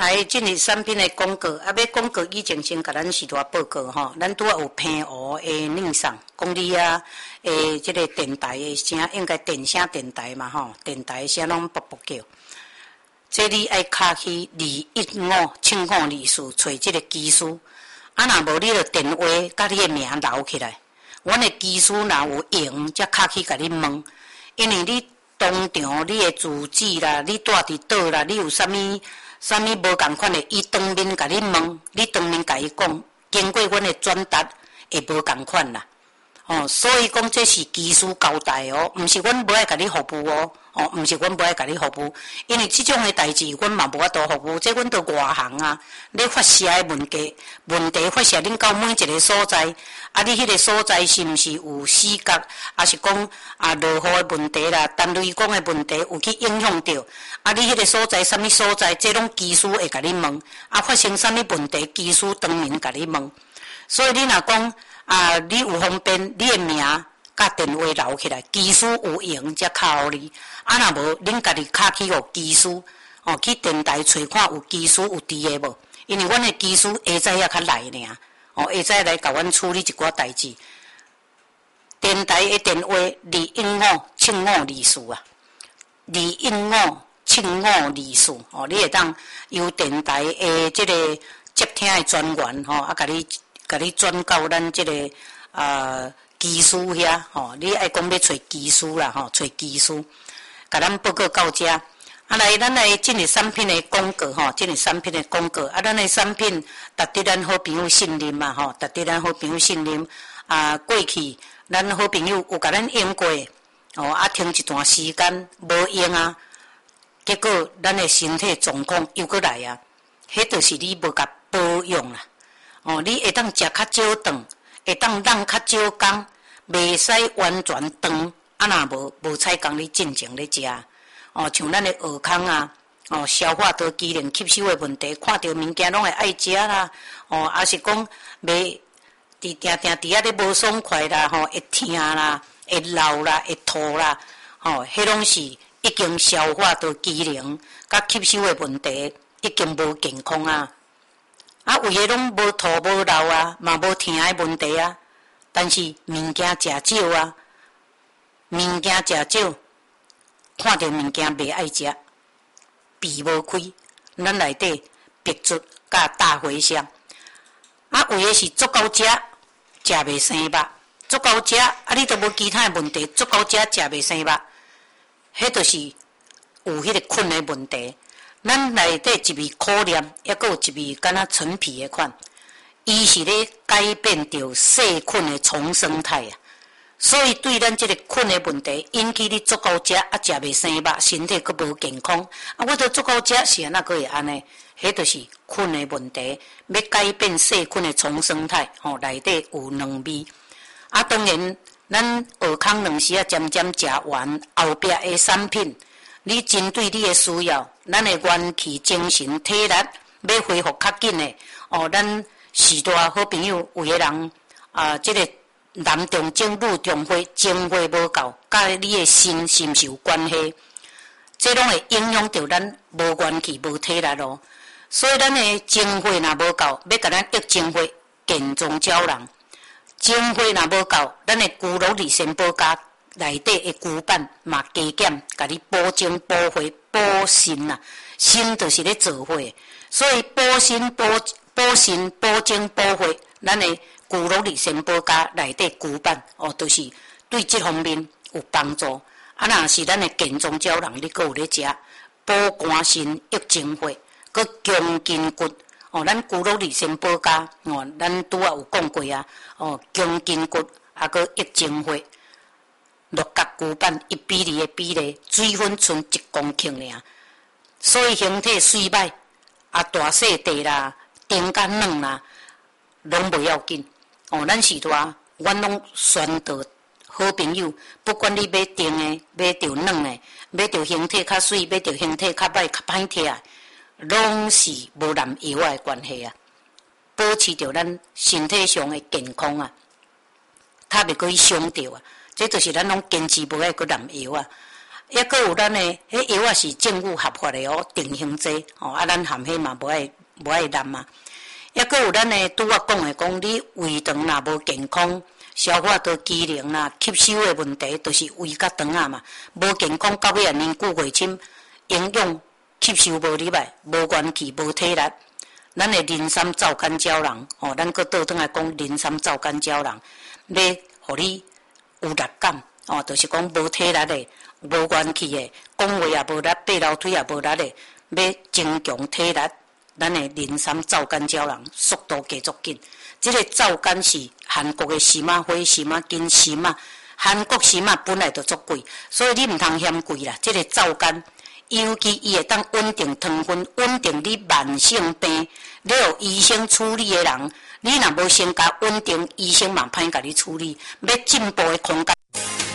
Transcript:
来，进入产品的广告，要广告以前先甲咱时代报告吼，咱拄仔有平湖的宁送，讲你即个电台的声，应该电声电台嘛吼，电台声拢啵啵叫。这你爱卡去2157524找即个技师，若无你就电话甲你的名留起来。阮的技师若有闲，才卡去甲你问，因为你当场你的住址啦，你住伫倒啦，你有啥物无共款的，伊当面甲你问，你当面甲伊讲，经过阮的转达会无共款啦。所以讲这是技师交代哦，毋是阮无爱甲你服务哦。毋是阮无爱甲你服务，因为即种诶代志，阮嘛无法度服务。这阮都外行啊，你发射诶问题发射恁到每一个所在，你迄个所在是毋是有死角，还是讲落雨诶问题啦，单雷公诶问题有去影响到？你迄个所在啥物所在，这拢技师会甲你问。发生啥物问题，技师当面甲你问。所以你若讲你有方便，你诶名甲电话留起来，技师有闲才敲你。若无，恁家己卡去互技师，去电台找看有技师有伫诶无？因为阮诶技师下早也较来尔，下早来甲阮处理一寡代志。电台诶电话2157524啊，2157524你会当由电台诶即个接听诶专员甲你转到咱即个技师遐你爱讲要找技师啦找技师。甲咱报告到遮，来，咱来进入产品的广告进入产品的广告，咱的产品值得咱好朋友信任嘛值得咱好朋友信任。过去咱好朋友有甲咱用过，停一段时间无用结果咱的身体状况又过来迄就是你无甲保养啦。你会当食较少顿，会当让较少工，袂使完全断。若无采工你进前咧食，像咱的蚵空消化道机能吸收的问题，看到物件拢会爱食啦，还是讲袂定定伫咧无爽快啦，会疼啦，会流啦，会吐啦，迄拢是已经消化道机能甲吸收的问题，已经无健康有诶拢无吐无流嘛无疼的问题但是物件食少物件食少，看到物件袂爱食，鼻无开，咱内底鼻出甲大茴香。有诶是足够食，食袂生肉；足够食，你都无其他诶问题，足够食，食袂生肉。迄就是有迄个菌诶问题。咱内底一味苦念，抑佫有一味敢若陈皮诶款，伊是咧改变着细菌诶重生态所以对咱即个菌的问题，引起你足够食食袂生肉，身体佫无健康。我都足够食，是安那佫会安尼？迄就是菌的问题，要改变细菌的重生态。内底有两味。当然，咱蚵空两时渐渐食完，后壁的产品，你针对你的需要，咱的元气、精神、体力要恢复较紧的。咱时代好朋友有个人即个。男重情女重花，情花无够，甲你的心是毋是有关系？这拢会影响到咱无元气、无体力咯。所以咱的情花若无够，要甲咱益情花健壮照人。情花若无够，咱的骨肉里先保加内底的骨板嘛加减，甲你补精补血补肾肾就是咧做火，所以补肾补精补血，咱的。骨肉里先保加内底骨板就是对这方面有帮助。若是咱的健壮照人，你阁有咧食，补肝肾、益精血，阁强筋骨。咱骨肉里先保加咱拄仔有讲过强筋骨阁益精血，六角骨板1比2的比例，水分剩1公克尔。所以形体水歹大细地啦、丁甲软啦，拢袂要紧。咱时代，阮拢宣导好朋友，不管你买定的、买着软的、买着形体较水、买着形体较歹、较歹摕拢是无染药的关系保持着咱身体上的健康较袂过去伤着这就是咱拢坚持无爱去染药抑阁有咱诶，迄药啊是政府合法诶哦，定型剂哦，啊，咱含迄嘛无爱揽嘛。抑阁有咱诶拄我讲诶，讲你胃肠若无健康，消化道机能啦、吸收诶问题，就是胃甲肠啊嘛，无健康到尾啊年久月深，营养吸收无入来，无元气，无体力。咱诶磷酸皂苷胶囊，哦，咱搁倒转来讲磷酸皂苷胶囊，要互你有力感，哦，就是讲无体力诶，无元气诶，讲话也无力，爬楼梯也无力诶，要增强体力。咱诶磷酸皂苷胶囊速度加足紧，即个皂苷是韩国诶荨麻花、荨麻筋、荨麻，韩国荨麻本来就足贵，所以你毋通嫌贵啦。即个皂苷，尤其伊会当稳定糖分，稳定你慢性病。你有医生处理诶人，你若无先甲稳定，医生嘛歹甲你处理。要进步诶空间。